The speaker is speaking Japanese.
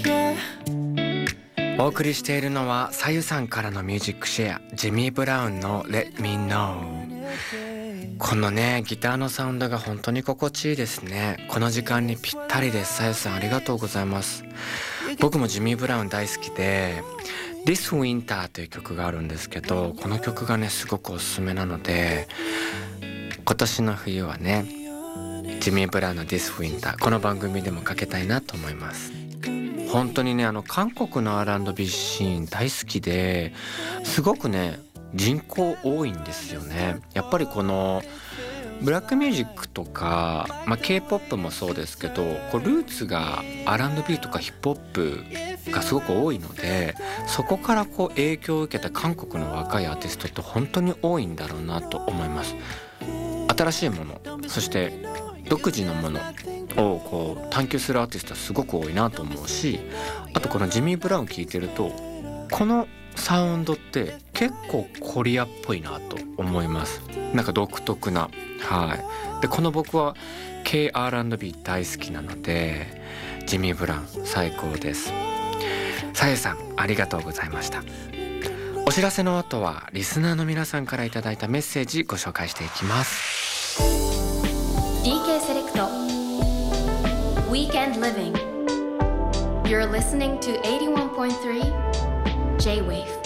お送りしているのはさゆさんからのミュージックシェア、ジミー・ブラウンの Let Me Know。 このねギターのサウンドが本当に心地いいですね。この時間にぴったりです。さゆさんありがとうございます。僕もジミー・ブラウン大好きで This Winter という曲があるんですけど、この曲がねすごくおすすめなので、今年の冬はねジミー・ブラウンの This Winter この番組でもかけたいなと思います。本当にね韓国の R&B シーン大好きで、すごくね人口多いんですよね。やっぱりこのブラックミュージックとか、K-POP もそうですけど、こうルーツが R&B とかヒップホップがすごく多いので、そこからこう影響を受けた韓国の若いアーティストって本当に多いんだろうなと思います。新しいもの、そして独自のものをこう探求するアーティストはすごく多いなと思うし、あとこのジミー・ブラウン聴いてるとこのサウンドって結構コリアっぽいなと思います。なんか独特な、でこの僕は K-R&B 大好きなのでジミー・ブラウン最高です。さゆさんありがとうございました。お知らせの後はリスナーの皆さんからいただいたメッセージご紹介していきます。 DK セレクト Weekend Living. You're listening to 81.3 J-Wave.